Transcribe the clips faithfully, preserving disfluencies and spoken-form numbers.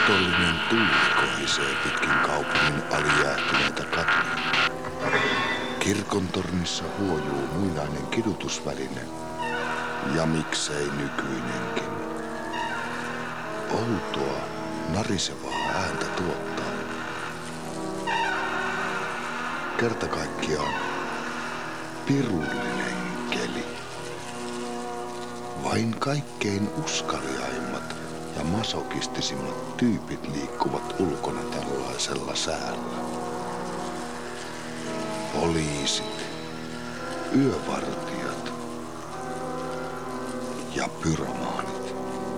Otollinen tuuli kohisee pitkin kaupungin alijäähtyneitä katuja. Kirkon tornissa huojuu muinainen kidutusväline, ja miksei nykyinenkin. Outoa, narisevaa ääntä tuottaa. Kerta kaikkiaan pirullinen keli. Vain kaikkein uskaliaimmat ja masokistisimmat tyypit liikkuvat ulkona tällaisella säällä. Poliisit, yövartijat ja pyromaanit.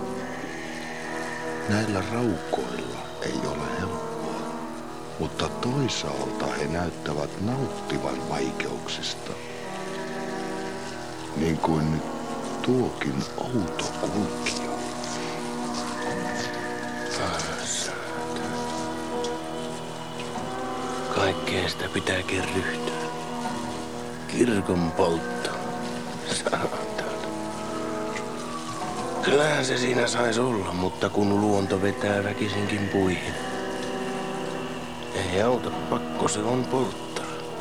Näillä raukoilla ei ole helppoa, mutta toisaalta he näyttävät nauttivan vaikeuksista. Niin kuin nyt tuokin outo kulkija. Kaikkeen sitä pitääkin ryhtyä. Kirkon poltto. Saatana. Kyllähän se siinä sais olla, mutta kun luonto vetää väkisinkin puihin. Ei auta, pakko se on polttaa.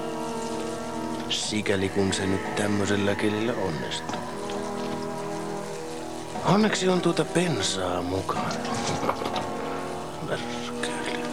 Sikäli kun se nyt tämmöisellä kelillä onnistuu. Onneksi on tuota pensaa mukaan. Perkele.